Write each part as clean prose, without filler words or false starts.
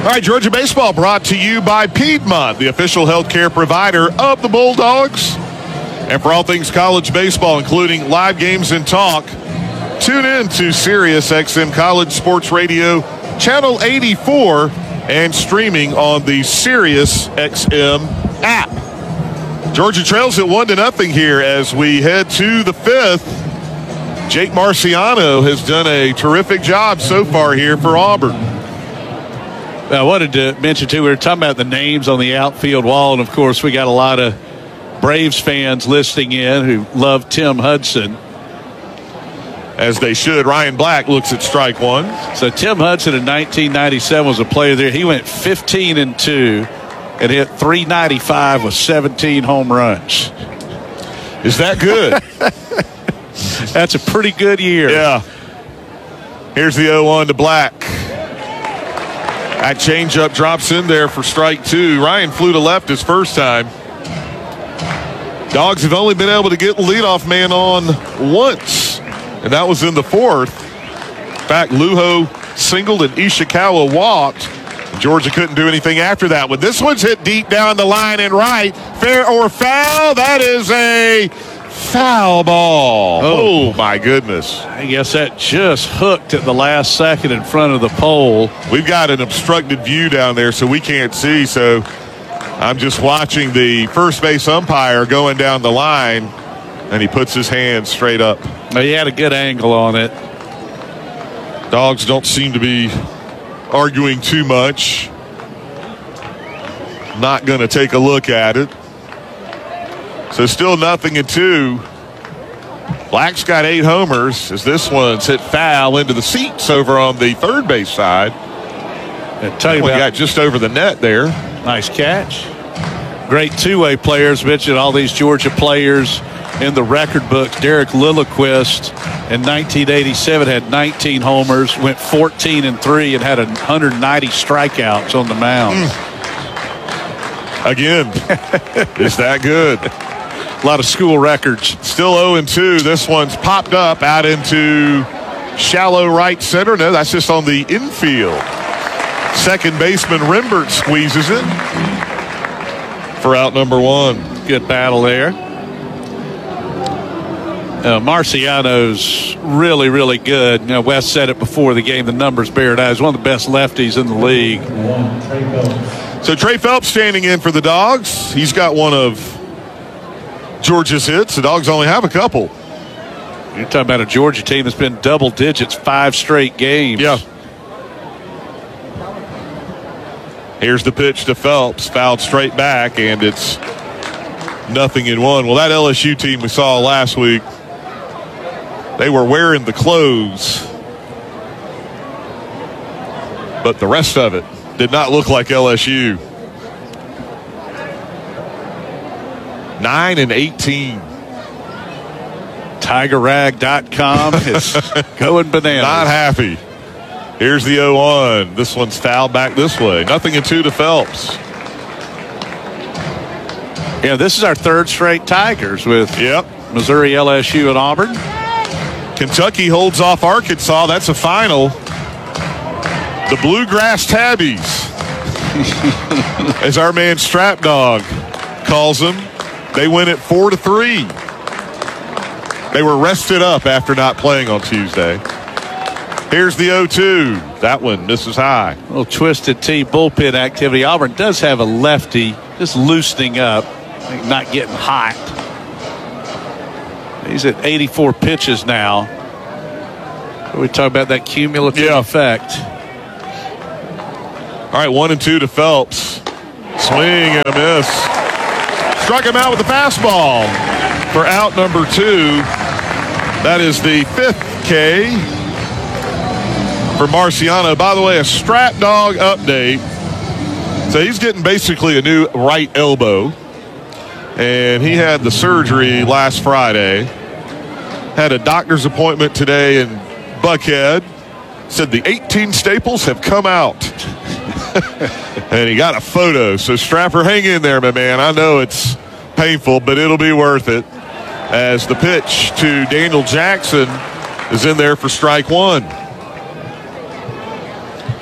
All right, Georgia Baseball brought to you by Piedmont, the official healthcare provider of the Bulldogs. And for all things college baseball, including live games and talk, tune in to Sirius XM College Sports Radio, Channel 84, and streaming on the Sirius XM app. Georgia trails at 1-0 here as we head to the fifth. Jake Marciano has done a terrific job so far here for Auburn. I wanted to mention, too, we were talking about the names on the outfield wall, and, of course, we got a lot of Braves fans listening in who love Tim Hudson. As they should. Ryan Black looks at strike one. So Tim Hudson in 1997 was a player there. He went 15-2 and hit .395 with 17 home runs. Is that good? That's a pretty good year. Yeah. Here's the 0-1 to Black. That changeup drops in there for strike two. Ryan flew to left his first time. Dogs have only been able to get the leadoff man on once, and that was in the fourth. In fact, Lujo singled and Ishikawa walked. Georgia couldn't do anything after that one. This one's hit deep down the line and right. Fair or foul? That is a foul ball. Oh, my goodness. I guess that just hooked at the last second in front of the pole. We've got an obstructed view down there, so we can't see. So I'm just watching the first base umpire going down the line, and he puts his hand straight up. He had a good angle on it. Dogs don't seem to be arguing too much. Not going to take a look at it. So still 0-2. Black's got 8 homers as this one's hit foul into the seats over on the third base side. And tell you we got just over the net there. Nice catch. Great two-way players. Mentioned all these Georgia players in the record books. Derek Lilliquist in 1987 had 19 homers, went 14-3, and had 190 strikeouts on the mound. Again, is that good? A lot of school records. Still 0-2. This one's popped up out into shallow right center. No, that's just on the infield. Second baseman Rembert squeezes it for out number one. Good battle there. Marciano's really, really good. You know, Wes said it before the game. The numbers bear it out. He's one of the best lefties in the league. So Trey Phelps standing in for the Dogs. He's got one of Georgia's hits. The Dogs only have a couple. You're talking about a Georgia team that's been double digits 5 straight games. Yeah. Here's the pitch to Phelps. Fouled straight back, and it's 0-1. Well, that LSU team we saw last week, they were wearing the clothes, but the rest of it did not look like LSU. 9-18. TigerRag.com is going bananas. Not happy. Here's the 0-1. This one's fouled back this way. 0-2 to Phelps. Yeah, this is our third straight Tigers with Missouri, LSU, and Auburn. Kentucky holds off Arkansas. That's a final. The Bluegrass Tabbies, as our man Strap Dog calls them, they win it 4-3. They were rested up after not playing on Tuesday. Here's the 0-2. That one misses high. A little Twisted Tea bullpen activity. Auburn does have a lefty just loosening up, not getting hot. He's at 84 pitches now. We talk about that cumulative effect. All right, 1-2 to Phelps. Swing and a miss. Struck him out with the fastball for out number 2. That is the 5th K for Marciano. By the way, a Strat Dog update. So he's getting basically a new right elbow. And he had the surgery last Friday. Had a doctor's appointment today in Buckhead. Said the 18 staples have come out. And he got a photo. So Strapper, hang in there, my man. I know it's painful, but it'll be worth it. As the pitch to Daniel Jackson is in there for strike one.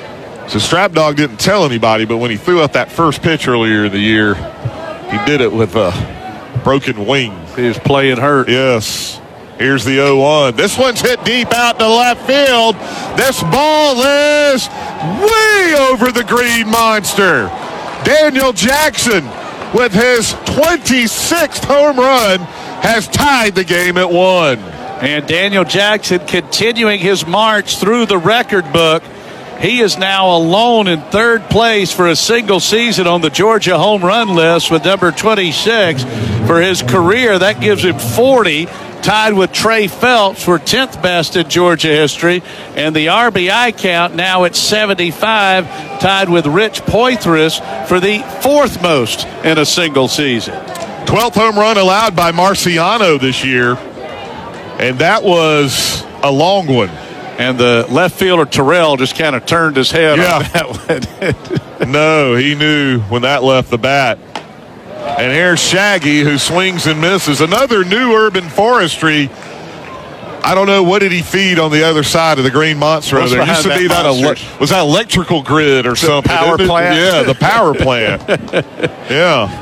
So Strap Dog didn't tell anybody, but when he threw out that first pitch earlier in the year, he did it with a broken wing. He was playing hurt. Yes. Here's the 0-1. This one's hit deep out to left field. This ball is way over the green monster. Daniel Jackson, with his 26th home run, has tied the game at 1. And Daniel Jackson continuing his march through the record book. He is now alone in third place for a single season on the Georgia home run list with number 26. For his career, that gives him 40, tied with Trey Phelps for 10th best in Georgia history. And the RBI count now at 75, tied with Rich Poitras for the 4th most in a single season. 12th home run allowed by Marciano this year, and that was a long one. And the left fielder Terrell just kind of turned his head on that one. No, he knew when that left the bat. And here's Shaggy, who swings and misses. Another new Urban Forestry. I don't know, what did he feed on the other side of the green monster? What's There used to be that was that electrical grid or something? Power plant? Yeah, the power plant. Yeah.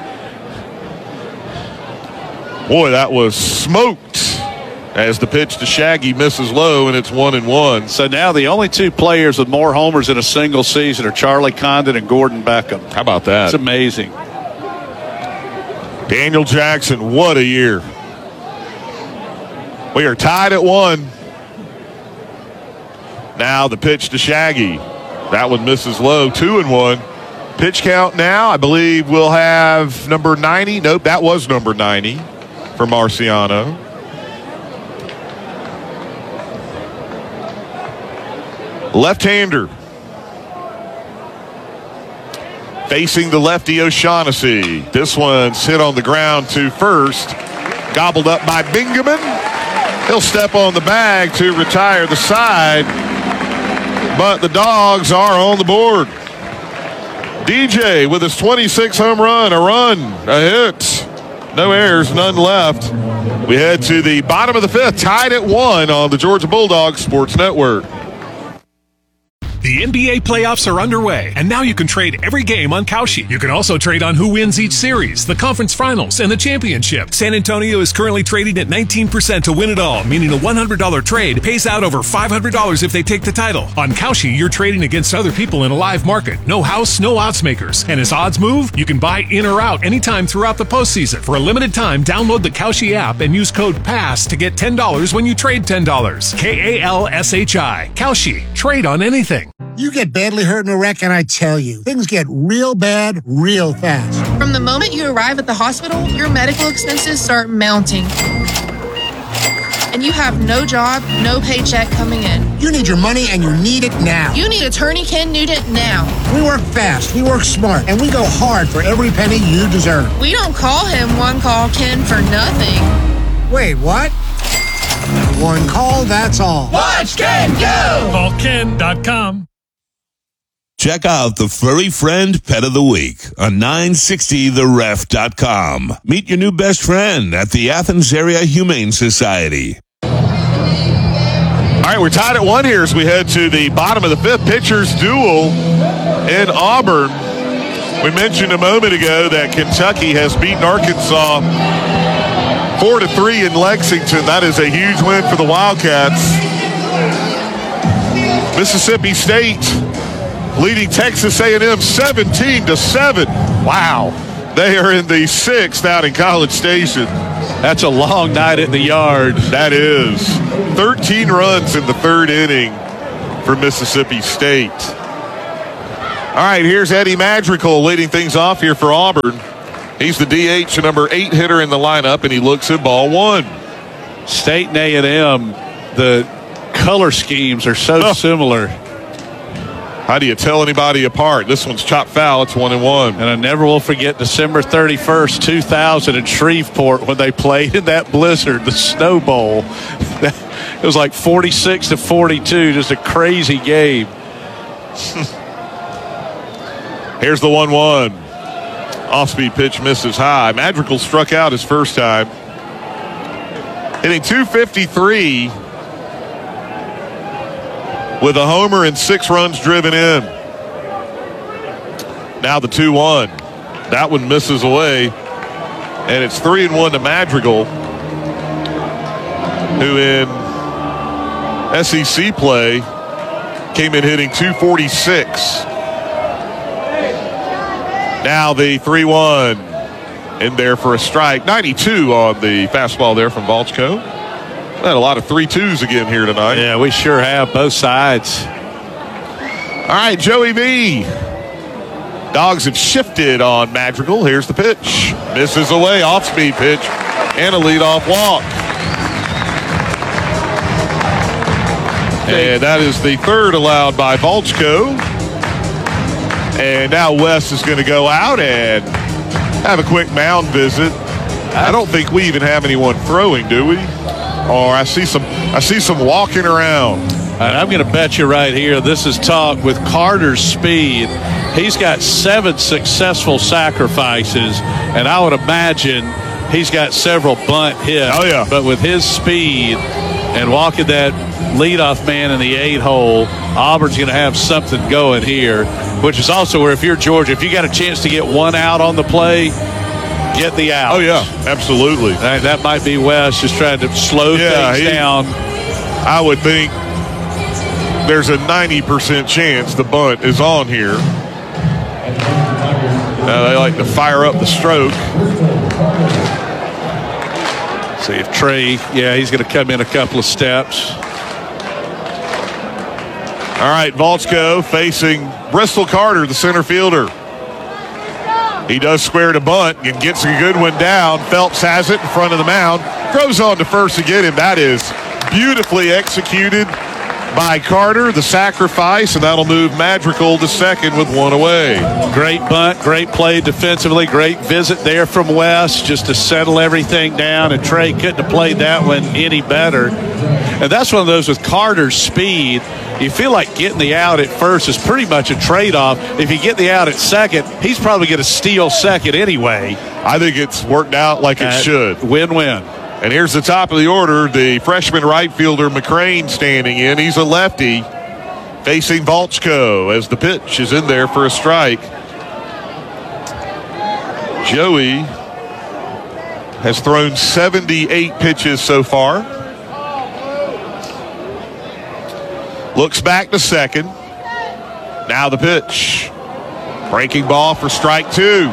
Boy, that was smoked. As the pitch to Shaggy misses low, and it's 1-1. So now the only two players with more homers in a single season are Charlie Condon and Gordon Beckham. How about that? It's amazing. Daniel Jackson, what a year. We are tied at 1. Now the pitch to Shaggy. That one misses low, 2-1. Pitch count now, I believe we'll have number 90. Nope, that was number 90 for Marciano. Left-hander facing the lefty O'Shaughnessy. This one's hit on the ground to first, gobbled up by Bingaman. He'll step on the bag to retire the side, but the Dogs are on the board. DJ with his 26th home run, a hit. No errors, none left. We head to the bottom of the 5th, tied at 1 on the Georgia Bulldogs Sports Network. The NBA playoffs are underway, and now you can trade every game on Kalshi. You can also trade on who wins each series, the conference finals, and the championship. San Antonio is currently trading at 19% to win it all, meaning a $100 trade pays out over $500 if they take the title. On Kalshi, you're trading against other people in a live market. No house, no odds makers. And as odds move, you can buy in or out anytime throughout the postseason. For a limited time, download the Kalshi app and use code PASS to get $10 when you trade $10. Kalshi. Kalshi. Trade on anything. You get badly hurt in a wreck, and I tell you, things get real bad real fast. From the moment you arrive at the hospital, your medical expenses start mounting. And you have no job, no paycheck coming in. You need your money, and you need it now. You need Attorney Ken Nugent now. We work fast, we work smart, and we go hard for every penny you deserve. We don't call him One Call Ken for nothing. Wait, what? One call, that's all. Watch Ken go! Call Ken.com. Check out the Furry Friend Pet of the Week on 960theref.com. Meet your new best friend at the Athens Area Humane Society. All right, we're tied at 1 here as we head to the bottom of the 5th. Pitchers duel in Auburn. We mentioned a moment ago that Kentucky has beaten Arkansas 4-3 in Lexington. That is a huge win for the Wildcats. Mississippi State leading Texas A&M 17-7. Wow. They are in the 6th out in College Station. That's a long night at the yard. That is. 13 runs in the 3rd inning for Mississippi State. All right, here's Eddie Madrigal leading things off here for Auburn. He's the DH, number 8 hitter in the lineup, and he looks at ball 1. State and A&M, the color schemes are so similar. How do you tell anybody apart? This one's chopped foul. It's 1-1. And I never will forget December 31st, 2000 in Shreveport when they played in that blizzard, the Snow Bowl. It was like 46-42, just a crazy game. Here's the 1-1. Off-speed pitch misses high. Madrigal struck out his first time. Hitting .253 with a homer and 6 runs driven in. Now the 2-1. That one misses away. And it's 3-1 to Madrigal, who in SEC play came in hitting .246. Now the 3-1 in there for a strike. 92 on the fastball there from Volchko. We had a lot of 3-2s again here tonight. Yeah, we sure have, both sides. All right, Joey V. Dogs have shifted on Madrigal. Here's the pitch. Misses away, off-speed pitch, and a leadoff walk. And that is the third allowed by Volchko. And now Wes is going to go out and have a quick mound visit. I don't think we even have anyone throwing, do we? Or I see some walking around. And I'm going to bet you right here, this is talk with Carter's speed. He's got 7 successful sacrifices, and I would imagine he's got several bunt hits. Oh, yeah. But with his speed and walking that leadoff man in the 8-hole, Auburn's going to have something going here, which is also where if you're Georgia, if you got a chance to get one out on the play, get the out. Oh, yeah, absolutely. That might be Wes just trying to slow things down. I would think there's a 90% chance the bunt is on here. Now they like to fire up the stroke. See if Trey, he's going to come in a couple of steps. All right, Volchko facing Bristol Carter, the center fielder. He does square to bunt and gets a good one down. Phelps has it in front of the mound. Throws on to first to get him. That is beautifully executed by Carter, the sacrifice, and that'll move Madrigal to second with one away. Great bunt, great play defensively, great visit there from Wes just to settle everything down, and Trey couldn't have played that one any better. And that's one of those with Carter's speed. You feel like getting the out at first is pretty much a trade-off. If you get the out at second, he's probably going to steal second anyway. I think it's worked out like it should. Win-win. And here's the top of the order, the freshman right fielder McCrane standing in. He's a lefty facing Volchko as the pitch is in there for a strike. Joey has thrown 78 pitches so far. Looks back to second. Now the pitch. Breaking ball for strike 2.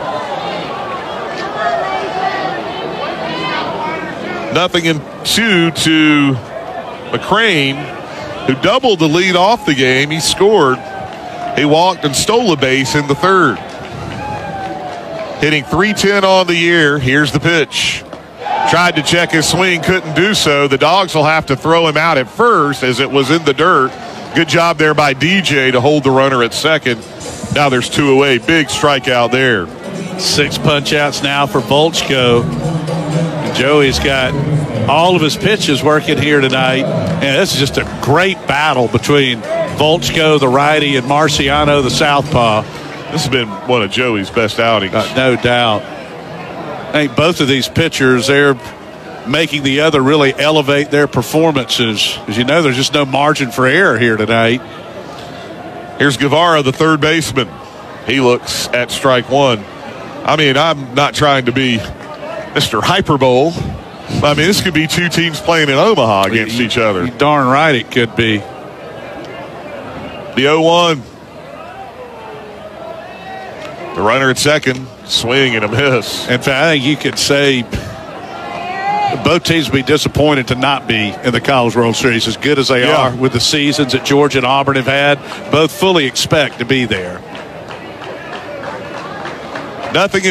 Nothing in 2 to McCrane, who doubled the lead off the game. He scored. He walked and stole a base in the third. Hitting .310 on the year. Here's the pitch. Tried to check his swing, couldn't do so. The Dogs will have to throw him out at first as it was in the dirt. Good job there by DJ to hold the runner at second. Now there's 2 away. Big strikeout there. 6 punch outs now for Volchko. Joey's got all of his pitches working here tonight, and this is just a great battle between Volchko, the righty, and Marciano, the southpaw. This has been one of Joey's best outings. No doubt. I think both of these pitchers, they're making the other really elevate their performances. As you know, there's just no margin for error here tonight. Here's Guevara, the third baseman. He looks at strike 1. I mean, I'm not trying to be Mr. Hyperbole. I mean, this could be 2 teams playing in Omaha against each other. You're darn right it could be. The 0-1. The runner at second, swing and a miss. In fact, I think you could say both teams would be disappointed to not be in the College World Series, as good as they are with the seasons that Georgia and Auburn have had. Both fully expect to be there. Nothing